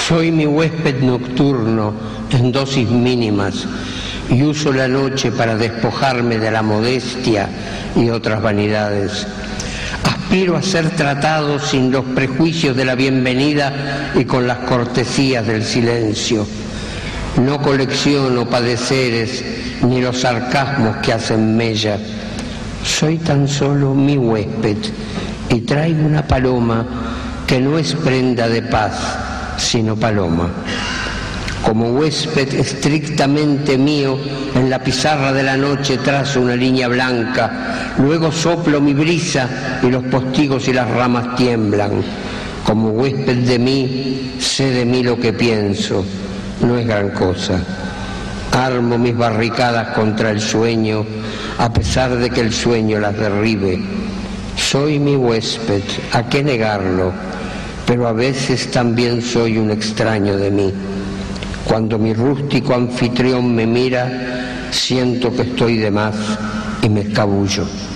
Soy mi huésped nocturno en dosis mínimas y uso la noche para despojarme de la modestia y otras vanidades. Aspiro a ser tratado sin los prejuicios de la bienvenida y con las cortesías del silencio. No colecciono padeceres ni los sarcasmos que hacen mella. Soy tan solo mi huésped y traigo una paloma que no es prenda de paz, sino paloma. Como huésped estrictamente mío, en la pizarra de la noche trazo una línea blanca, luego soplo mi brisa y los postigos y las ramas tiemblan. Como huésped de mí, sé de mí lo que pienso, no es gran cosa. Armo mis barricadas contra el sueño, a pesar de que el sueño las derribe. Soy mi huésped, ¿a qué negarlo? Pero a veces también soy un extraño de mí. Cuando mi rústico anfitrión me mira, siento que estoy de más y me escabullo.